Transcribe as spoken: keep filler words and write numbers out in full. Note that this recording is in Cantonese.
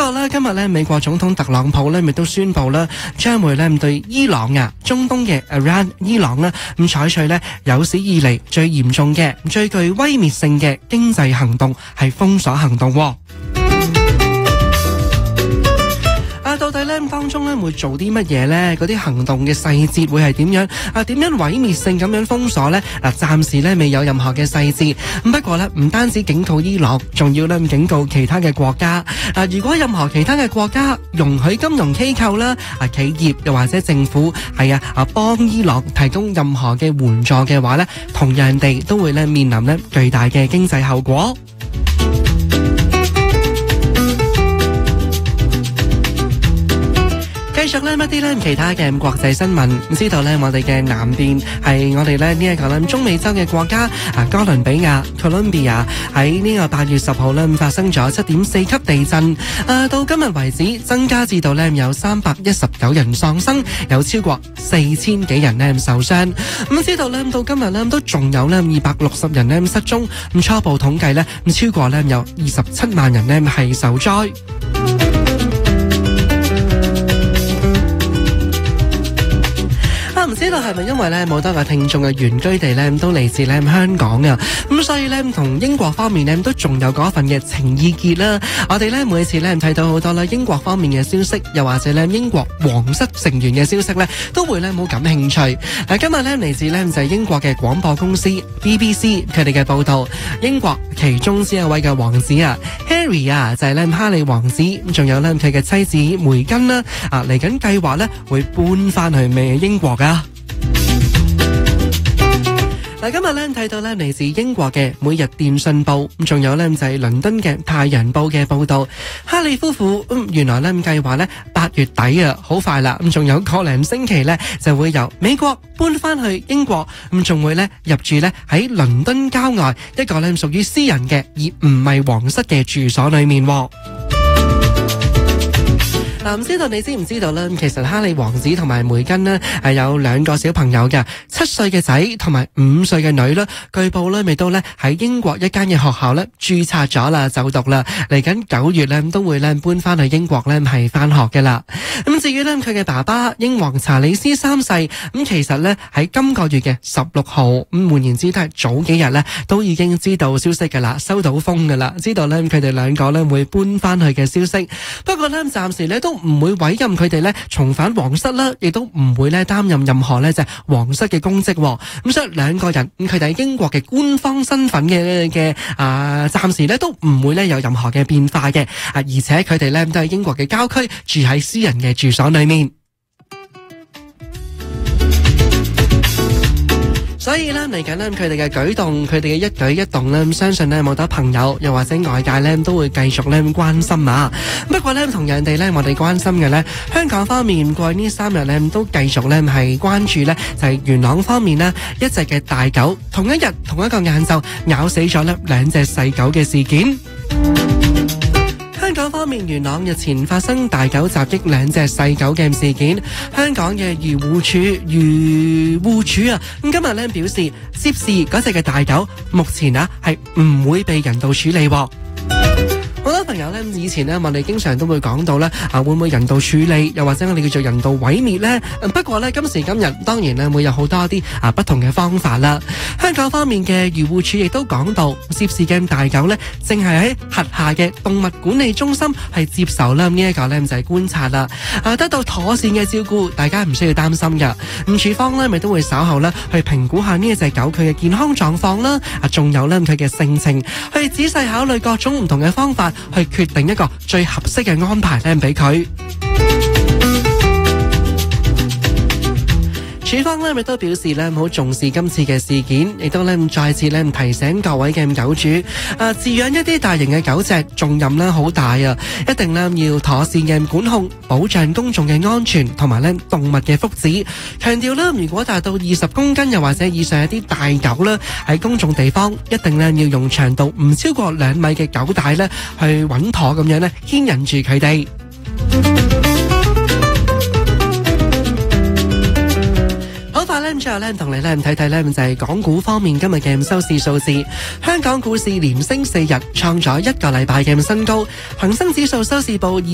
過咧，今日咧美國總統特朗普咧亦都宣布啦，將會咧對伊朗啊、中東嘅 Iran 伊朗咧咁採取咧有史以嚟最嚴重嘅、最具威脅性嘅經濟行動，係封鎖行動。啊，到底咧當中咧會做啲乜嘢咧？嗰啲行動嘅細節會係點樣？啊，點樣毀滅性咁樣封鎖咧？嗱，暫時咧未有任何嘅細節。咁不過咧，唔單止警告伊朗，仲要咧警告其他嘅國家。啊，如果任何其他嘅國家容許金融機構啦、啊企業又或者政府係啊啊幫伊朗提供任何嘅援助嘅話咧，同樣地都會咧面臨咧巨大嘅經濟後果。繼續呢一啲呢其他嘅國際新聞，知道呢我哋嘅南邊係我哋呢呢一個呢中美洲嘅國家啊，哥倫比亞 Colombia 喺呢個八月十號呢發生咗七點四級地震，啊到今日為止增加至到呢有三百一十九人喪生，有超過四千幾人呢受傷。咁知道呢到今日呢都仲有呢二百六十人呢失蹤，咁初步統計呢超過呢有二十七萬人呢係受災。唔知道係咪因為咧冇多個聽眾嘅原居地咧都嚟自咧香港啊，咁所以咧同英國方面咧都仲有嗰份嘅情意結啦。我哋咧每次咧睇到好多咧英國方面嘅消息，又或者咧英國皇室成員嘅消息咧，都會咧冇感興趣。嗱，今日咧嚟自咧就係英國嘅廣播公司 B B C 佢哋嘅報道，英國其中之一位嘅王子啊 Harry 啊就係咧哈利王子，仲有咧佢嘅妻子梅根啦啊嚟緊計劃咧會搬翻去美英國噶。嗱，今日咧睇到咧嚟自英國嘅每日電訊報，咁仲有咧就係倫敦嘅太陽報嘅報道，哈利夫婦咁原來咧計劃咧八月底啊，好快啦，咁仲有個零星期咧就會由美國搬翻去英國，咁仲會咧入住咧喺倫敦郊外一個咧屬於私人嘅而唔係皇室嘅住所裏面。嗱，唔知道你知唔知道咧？其實哈利王子同埋梅根呢係有兩個小朋友嘅，七歲嘅仔同埋五歲嘅女啦。據報咧，未到咧喺英國一間嘅學校咧註冊咗啦，就讀啦。嚟緊九月咧都會咧搬翻去英國咧係翻學嘅啦。咁至於咧佢嘅爸爸英皇查理斯三世，咁其實咧喺今個月嘅十六號，咁換言之都係早幾日咧都已經知道消息噶啦，收到風噶啦，知道咧佢哋兩個咧會搬翻去嘅消息。不過咧暫時咧都唔會委任佢哋咧重返皇室啦，亦都唔會咧擔任任何咧就係皇室嘅公職。咁所以兩個人咁佢哋喺英國嘅官方身份嘅嘅啊，暫時咧都唔會咧有任何嘅變化嘅啊，而且佢哋咧都喺英國嘅郊區住喺私人嘅住所裏面。所以咧嚟緊咧佢哋嘅舉動，佢哋嘅一舉一動咧，相信咧冇得朋友又或者外界咧都會繼續咧關心啊。不過咧同樣地咧，我哋關心嘅咧，香港方面過去呢三日咧都繼續咧係關注咧，就係元朗方面咧一隻嘅大狗，同一日同一個晏晝咬死咗咧兩隻細狗嘅事件。香港方面，元朗日前發生大狗襲擊兩隻細狗嘅事件，香港嘅漁護署漁護署啊，咁今日咧表示，涉事嗰隻嘅大狗目前啊係唔會被人道處理。好多朋友咧，以前咧我哋經常都會講到咧，啊會唔會人道處理，又或者我哋叫做人道毀滅咧？不過咧今時今日，當然咧會有好多啲啊不同嘅方法啦。香港方面嘅漁護署亦都講到，涉事嘅大狗咧，正係喺轄下嘅動物管理中心係接受啦呢一個咧就係觀察啦，啊得到妥善嘅照顧，大家唔需要擔心噶。咁署方咧咪都會稍後咧去評估下呢一隻狗佢嘅健康狀況啦，啊仲有咧佢嘅性情，去仔細考慮各種唔同嘅方法。去決定一個最合適嘅安排咧，俾佢。署方咧亦都表示咧好重視今次嘅事件，亦都咧再次咧提醒各位嘅狗主，啊飼養一啲大型嘅狗隻重任咧好大啊，一定咧要妥善嘅管控，保障公眾嘅安全同埋咧動物嘅福祉。強調咧，如果達到二十公斤又或者以上一啲大狗咧喺公眾地方，一定咧要用長度唔超過兩米嘅狗帶咧去穩妥咁樣咧牽引住佢哋。最後咧，同你咧睇睇咧，就係港股方面今日嘅收市數字。香港股市連升四日，創咗一個禮拜嘅新高。恒生指數收市報